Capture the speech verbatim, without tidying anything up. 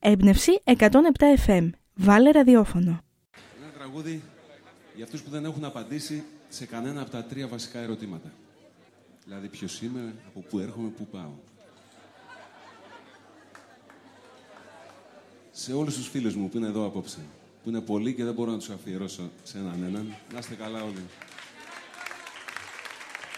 Έμπνευση εκατόν επτά εφ εμ. Βάλε ραδιόφωνο. Ένα τραγούδι για αυτούς που δεν έχουν απαντήσει σε κανένα από τα τρία βασικά ερωτήματα. Δηλαδή, ποιος είμαι, από πού έρχομαι, πού πάω. Σε όλους τους φίλους μου που είναι εδώ απόψε, που είναι πολλοί και δεν μπορώ να τους αφιερώσω σε έναν έναν, να είστε καλά όλοι.